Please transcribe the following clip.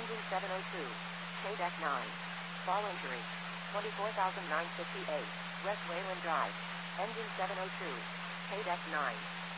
Engine 702. KDEC 9. Fall injury. 24,958. West Wayland Drive. Engine 702. KDEC 9.